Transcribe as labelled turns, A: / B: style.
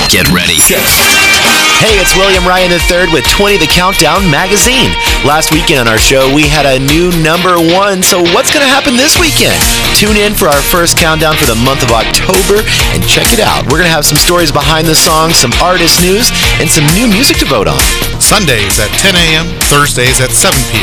A: Get ready.
B: Hey, it's William Ryan III with 20 The Countdown magazine. Last weekend on our show, we had a new #1, so what's going to happen this weekend? Tune in for our first countdown for the month of October and check it out. We're going to have some stories behind the songs, some artist news, and some new music to vote on.
C: Sundays at 10 a.m., Thursdays at 7 p.m.